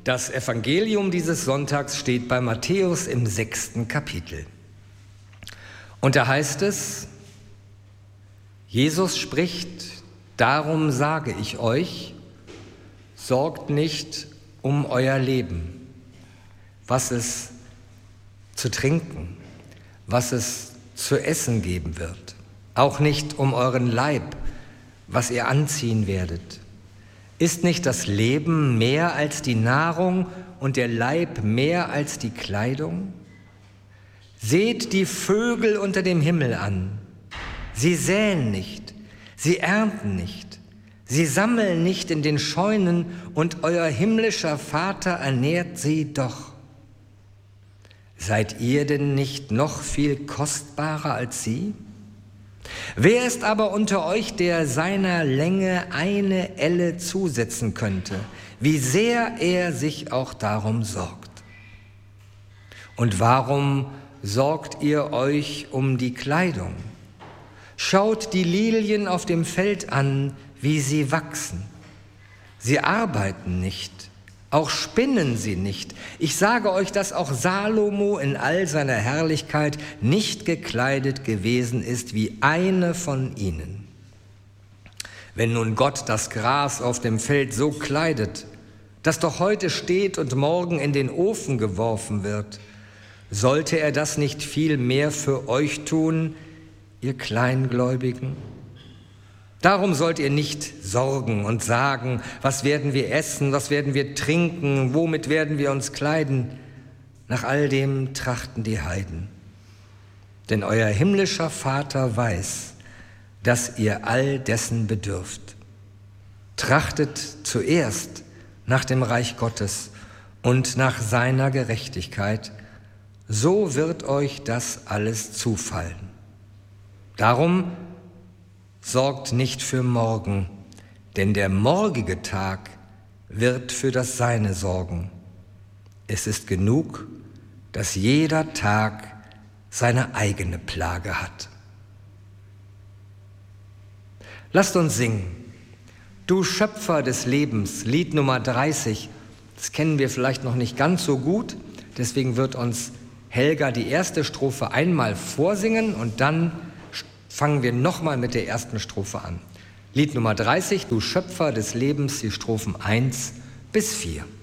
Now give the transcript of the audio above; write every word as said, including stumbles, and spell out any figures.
Das Evangelium dieses Sonntags steht bei Matthäus im sechsten Kapitel. Und da heißt es, Jesus spricht, darum sage ich euch, sorgt nicht um euer Leben, was es zu trinken, was es zu essen geben wird, auch nicht um euren Leib, was ihr anziehen werdet. Ist nicht das Leben mehr als die Nahrung und der Leib mehr als die Kleidung? Seht die Vögel unter dem Himmel an. Sie säen nicht, sie ernten nicht, sie sammeln nicht in den Scheunen und euer himmlischer Vater ernährt sie doch. Seid ihr denn nicht noch viel kostbarer als sie? Wer ist aber unter euch, der seiner Länge eine Elle zusetzen könnte, wie sehr er sich auch darum sorgt? Und warum sorgt ihr euch um die Kleidung? Schaut die Lilien auf dem Feld an, wie sie wachsen. Sie arbeiten nicht, auch spinnen sie nicht. Ich sage euch, dass auch Salomo in all seiner Herrlichkeit nicht gekleidet gewesen ist wie eine von ihnen. Wenn nun Gott das Gras auf dem Feld so kleidet, das doch heute steht und morgen in den Ofen geworfen wird, sollte er das nicht viel mehr für euch tun, ihr Kleingläubigen? Darum sollt ihr nicht sorgen und sagen, was werden wir essen, was werden wir trinken, womit werden wir uns kleiden? Nach all dem trachten die Heiden. Denn euer himmlischer Vater weiß, dass ihr all dessen bedürft. Trachtet zuerst nach dem Reich Gottes und nach seiner Gerechtigkeit, so wird euch das alles zufallen. Darum sorgt nicht für morgen, denn der morgige Tag wird für das Seine sorgen. Es ist genug, dass jeder Tag seine eigene Plage hat. Lasst uns singen. Du Schöpfer des Lebens, Lied Nummer dreißig. Das kennen wir vielleicht noch nicht ganz so gut, deswegen wird uns Helga die erste Strophe einmal vorsingen und dann fangen wir nochmal mit der ersten Strophe an. Lied Nummer dreißig, Du Schöpfer des Lebens, die Strophen eins bis vier.